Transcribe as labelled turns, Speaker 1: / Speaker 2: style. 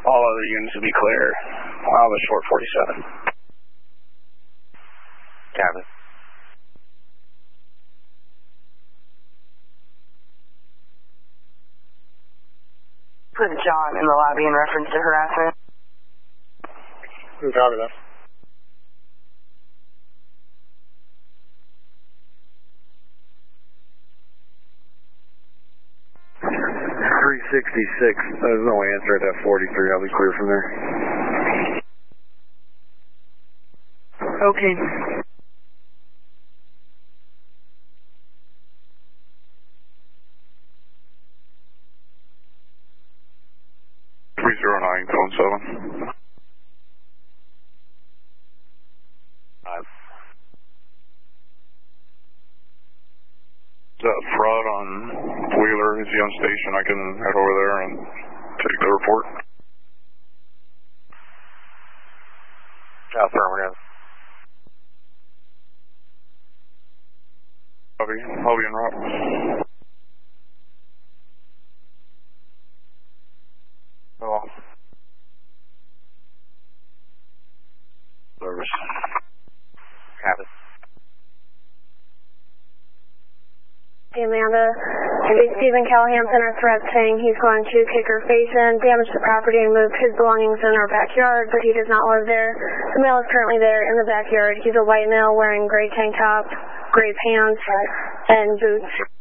Speaker 1: All other units will be clear. The short 47.
Speaker 2: Copy.
Speaker 3: Put John in the lobby in reference to harassment.
Speaker 4: Copy that. There's no answer at F43. I'll be clear from there.
Speaker 3: Okay.
Speaker 4: Code 7. That fraud on Wheeler, is he on station? I can head over there and take the report.
Speaker 2: Affirmative.
Speaker 4: I'll be en route. Hello. Service.
Speaker 2: Copy.
Speaker 5: Hey Amanda, Stephen Callahan sent our threat saying he's going to kick her face in, damage the property, and move his belongings in our backyard, but he does not live there. The male is currently there in the backyard. He's a white male wearing gray tank top, gray pants, and boots.